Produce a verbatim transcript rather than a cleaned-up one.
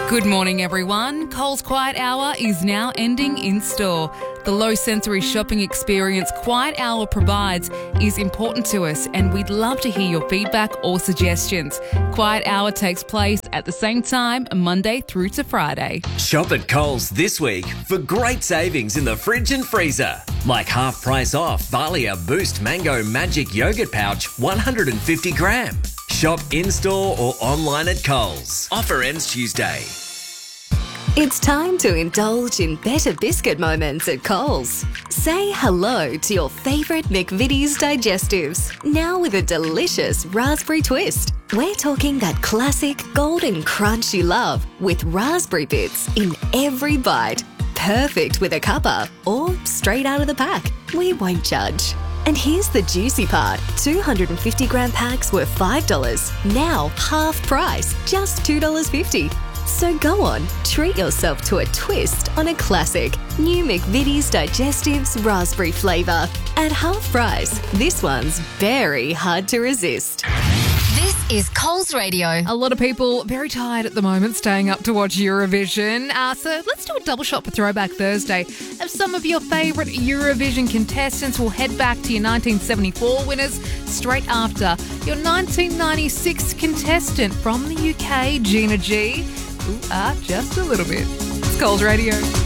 Good morning, everyone. Coles Quiet Hour is now ending in store. The low sensory shopping experience Quiet Hour provides is important to us, and we'd love to hear your feedback or suggestions. Quiet Hour takes place at the same time, Monday through to Friday. Shop at Coles this week for great savings in the fridge and freezer. Like half price off Valia Boost Mango Magic Yogurt Pouch one hundred fifty gram. Shop in-store or online at Coles. Offer ends Tuesday. It's time to indulge in better biscuit moments at Coles. Say hello to your favourite McVitie's digestives, now with a delicious raspberry twist. We're talking that classic golden crunch you love with raspberry bits in every bite. Perfect with a cuppa or straight out of the pack. We won't judge. And here's the juicy part. two hundred fifty gram packs were five dollars. Now half price, just two dollars fifty. So go on, treat yourself to a twist on a classic. New McVitie's Digestives Raspberry flavour. At half price, this one's very hard to resist. This is Coles Radio. A lot of people very tired at the moment, staying up to watch Eurovision. Uh, so let's do a double shot for Throwback Thursday. Of some of your favourite Eurovision contestants, we'll head back to your nineteen seventy-four winners straight after your nineteen ninety-six contestant from the U K, Gina G. Ooh, ah, just a little bit. It's Coles Radio.